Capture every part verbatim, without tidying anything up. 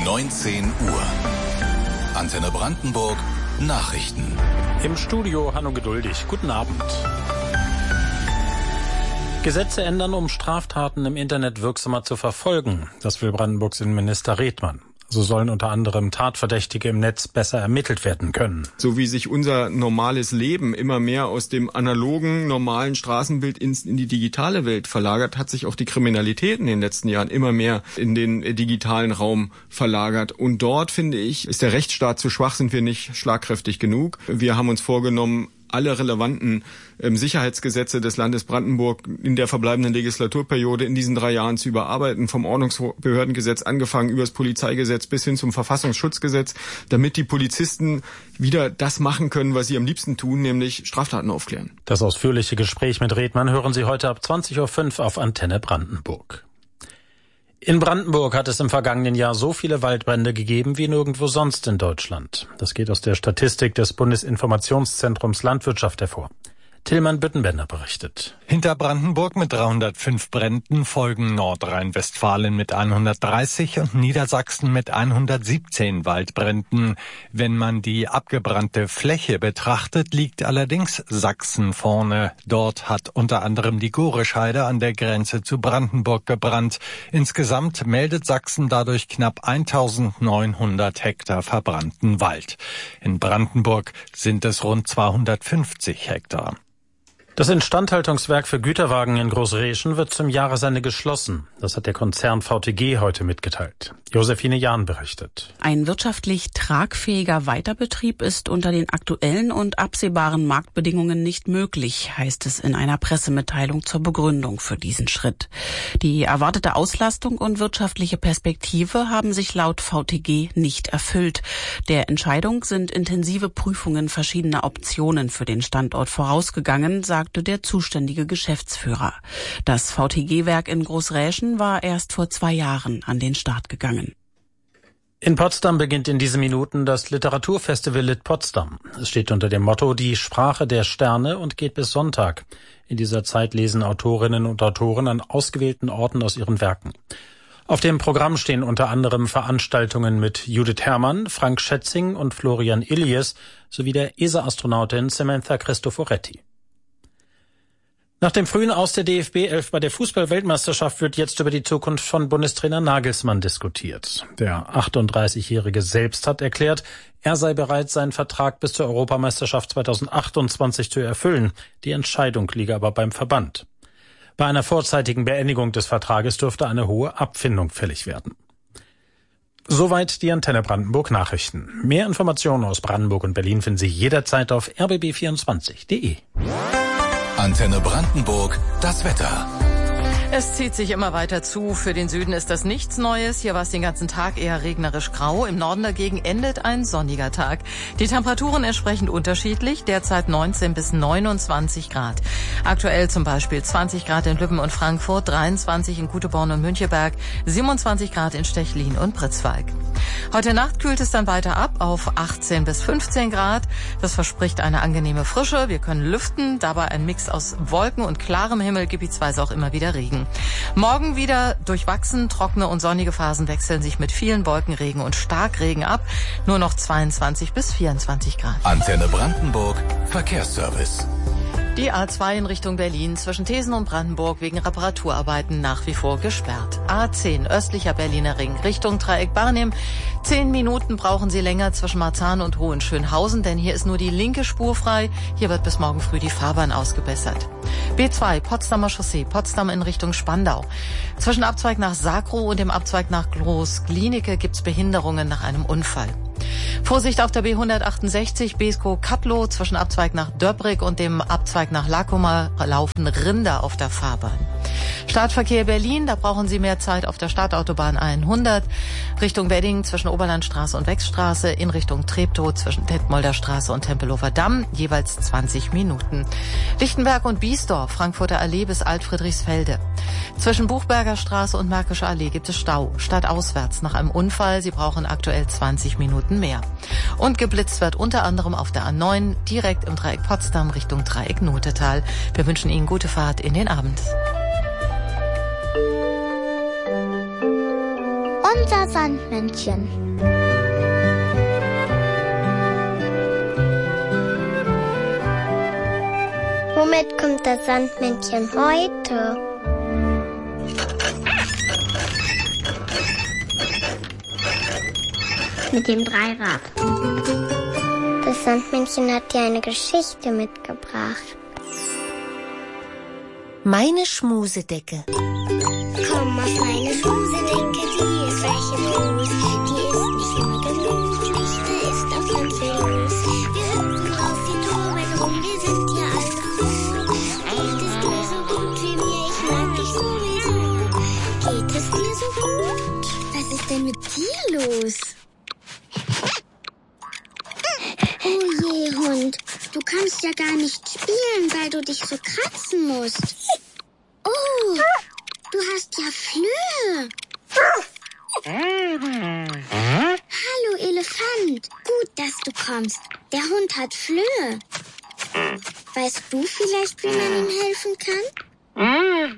neunzehn Uhr. Antenne Brandenburg Nachrichten. Im Studio Hanno Geduldig. Guten Abend. Gesetze ändern, um Straftaten im Internet wirksamer zu verfolgen. Das will Brandenburgs Innenminister Redmann. So sollen unter anderem Tatverdächtige im Netz besser ermittelt werden können. So wie sich unser normales Leben immer mehr aus dem analogen, normalen Straßenbild in, in die digitale Welt verlagert, hat sich auch die Kriminalität in den letzten Jahren immer mehr in den digitalen Raum verlagert. Und dort, finde ich, ist der Rechtsstaat zu schwach, sind wir nicht schlagkräftig genug. Wir haben uns vorgenommen, alle relevanten ähm, Sicherheitsgesetze des Landes Brandenburg in der verbleibenden Legislaturperiode in diesen drei Jahren zu überarbeiten, vom Ordnungsbehördengesetz angefangen über das Polizeigesetz bis hin zum Verfassungsschutzgesetz, damit die Polizisten wieder das machen können, was sie am liebsten tun, nämlich Straftaten aufklären. Das ausführliche Gespräch mit Redmann hören Sie heute ab zwanzig Uhr fünf auf Antenne Brandenburg. In Brandenburg hat es im vergangenen Jahr so viele Waldbrände gegeben wie nirgendwo sonst in Deutschland. Das geht aus der Statistik des Bundesinformationszentrums Landwirtschaft hervor. Tillmann Büttenbender berichtet. Hinter Brandenburg mit dreihundertfünf Bränden folgen Nordrhein-Westfalen mit hundertdreißig und Niedersachsen mit hundertsiebzehn Waldbränden. Wenn man die abgebrannte Fläche betrachtet, liegt allerdings Sachsen vorne. Dort hat unter anderem die Gorescheide an der Grenze zu Brandenburg gebrannt. Insgesamt meldet Sachsen dadurch knapp eintausendneunhundert Hektar verbrannten Wald. In Brandenburg sind es rund zweihundertfünfzig Hektar. Das Instandhaltungswerk für Güterwagen in Großreschen wird zum Jahresende geschlossen. Das hat der Konzern V T G heute mitgeteilt. Josephine Jahn berichtet. Ein wirtschaftlich tragfähiger Weiterbetrieb ist unter den aktuellen und absehbaren Marktbedingungen nicht möglich, heißt es in einer Pressemitteilung zur Begründung für diesen Schritt. Die erwartete Auslastung und wirtschaftliche Perspektive haben sich laut V T G nicht erfüllt. Der Entscheidung sind intensive Prüfungen verschiedener Optionen für den Standort vorausgegangen, sagt sagte der zuständige Geschäftsführer. Das V T G-Werk in Großräschen war erst vor zwei Jahren an den Start gegangen. In Potsdam beginnt in diesen Minuten das Literaturfestival Lit Potsdam. Es steht unter dem Motto Die Sprache der Sterne und geht bis Sonntag. In dieser Zeit lesen Autorinnen und Autoren an ausgewählten Orten aus ihren Werken. Auf dem Programm stehen unter anderem Veranstaltungen mit Judith Herrmann, Frank Schätzing und Florian Illies sowie der E S A-Astronautin Samantha Cristoforetti. Nach dem frühen Aus der D F B elf bei der Fußball-Weltmeisterschaft wird jetzt über die Zukunft von Bundestrainer Nagelsmann diskutiert. Der achtunddreißigjährige selbst hat erklärt, er sei bereit, seinen Vertrag bis zur Europameisterschaft zweitausendachtundzwanzig zu erfüllen. Die Entscheidung liege aber beim Verband. Bei einer vorzeitigen Beendigung des Vertrages dürfte eine hohe Abfindung fällig werden. Soweit die Antenne Brandenburg Nachrichten. Mehr Informationen aus Brandenburg und Berlin finden Sie jederzeit auf r b b vierundzwanzig punkt d e. Antenne Brandenburg, das Wetter. Es zieht sich immer weiter zu. Für den Süden ist das nichts Neues. Hier war es den ganzen Tag eher regnerisch grau. Im Norden dagegen endet ein sonniger Tag. Die Temperaturen entsprechend unterschiedlich. Derzeit neunzehn bis neunundzwanzig Grad. Aktuell zum Beispiel zwanzig Grad in Lübben und Frankfurt, dreiundzwanzig in Kuteborn und Müncheberg, siebenundzwanzig Grad in Stechlin und Pritzwalk. Heute Nacht kühlt es dann weiter ab auf achtzehn bis fünfzehn Grad. Das verspricht eine angenehme Frische. Wir können lüften. Dabei ein Mix aus Wolken und klarem Himmel, gebietsweise auch immer wieder Regen. Morgen wieder durchwachsen, trockene und sonnige Phasen wechseln sich mit vielen Wolkenregen und Starkregen ab. Nur noch zweiundzwanzig bis vierundzwanzig Grad. Antenne Brandenburg, Verkehrsservice. Die A zwei in Richtung Berlin zwischen Thesen und Brandenburg wegen Reparaturarbeiten nach wie vor gesperrt. A zehn östlicher Berliner Ring Richtung Dreieck Barnim. Zehn Minuten brauchen Sie länger zwischen Marzahn und Hohenschönhausen, denn hier ist nur die linke Spur frei. Hier wird bis morgen früh die Fahrbahn ausgebessert. B zwei Potsdamer Chaussee, Potsdam in Richtung Spandau. Zwischen Abzweig nach Sakrow und dem Abzweig nach Groß-Glienicke gibt's Behinderungen nach einem Unfall. Vorsicht auf der B hundertachtundsechzig Beeskow-Kattlow zwischen Abzweig nach Döbrig und dem Abzweig nach Lakoma laufen Rinder auf der Fahrbahn. Startverkehr Berlin, da brauchen Sie mehr Zeit auf der Stadtautobahn hundert Richtung Wedding zwischen Oberlandstraße und Wechstraße, in Richtung Treptow zwischen Detmolder Straße und Tempelhofer Damm jeweils zwanzig Minuten. Lichtenberg und Biesdorf, Frankfurter Allee bis Altfriedrichsfelde. Zwischen Buchberger Straße und Märkische Allee gibt es Stau, stadtauswärts nach einem Unfall. Sie brauchen aktuell zwanzig Minuten mehr. Und geblitzt wird unter anderem auf der A neun direkt im Dreieck Potsdam Richtung Dreieck Notetal. Wir wünschen Ihnen gute Fahrt in den Abend. unser Sandmännchen. Womit kommt das Sandmännchen heute? Mit dem Dreirad. Das Sandmännchen hat dir eine Geschichte mitgebracht. Meine Schmusedecke. Komm auf meine Schmusedecke, die ist welche groß. Die ist nicht nur gemütlich, da ist auch ganz viel los. Wir hüpfen auf die Toren rum, wir sind hier alle froh. Geht es dir so gut wie mir, ich mag dich sowieso. Geht es dir so gut? Was ist denn mit dir los? Oh je, Hund, du kannst ja gar nicht spielen, weil du dich so kratzen musst. Oh, du hast ja Flöhe. Hallo, Elefant. Gut, dass du kommst. Der Hund hat Flöhe. Weißt du vielleicht, wie man ihm helfen kann?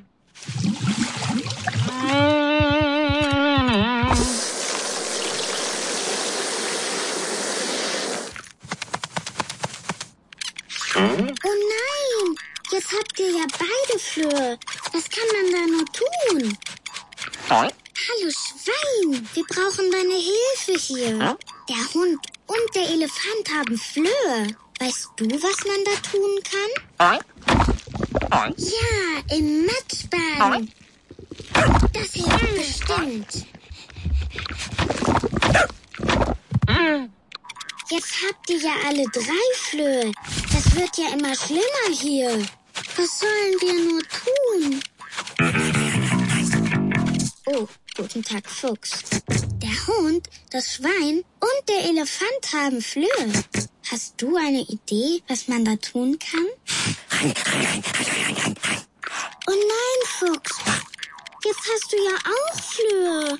Oh nein, jetzt habt ihr ja beide Flöhe. Was kann man da nur tun? Hallo Schwein, wir brauchen deine Hilfe hier. Der Hund und der Elefant haben Flöhe. Weißt du, was man da tun kann? Ja, im Matschbaden. Das hilft bestimmt. Jetzt habt ihr ja alle drei Flöhe. Das wird ja immer schlimmer hier. Was sollen wir nur tun? Oh, guten Tag, Fuchs. Der Hund, das Schwein und der Elefant haben Flöhe. Hast du eine Idee, was man da tun kann? Oh nein, Fuchs. Jetzt hast du ja auch Flöhe.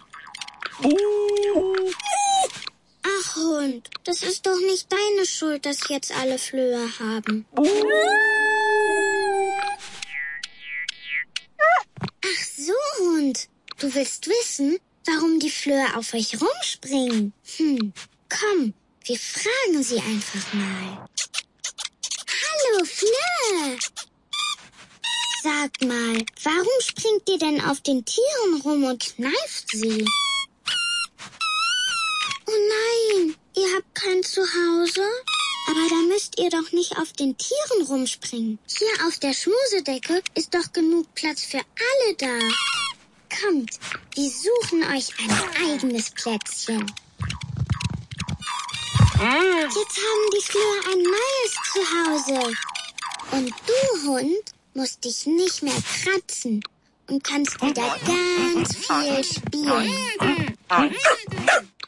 Ach, Hund, das ist doch nicht deine Schuld, dass jetzt alle Flöhe haben. Ach so, Hund. Du willst wissen, warum die Flöhe auf euch rumspringen? Hm, komm, wir fragen sie einfach mal. Hallo, Flöhe! Sag mal, warum springt ihr denn auf den Tieren rum und kneift sie? Oh nein, ihr habt kein Zuhause? Aber da müsst ihr doch nicht auf den Tieren rumspringen. Hier auf der Schmusedecke ist doch genug Platz für alle da. Kommt, wir suchen euch ein eigenes Plätzchen. Jetzt haben die Flöhe ein neues Zuhause. Und du, Hund, musst dich nicht mehr kratzen und kannst wieder ganz viel spielen.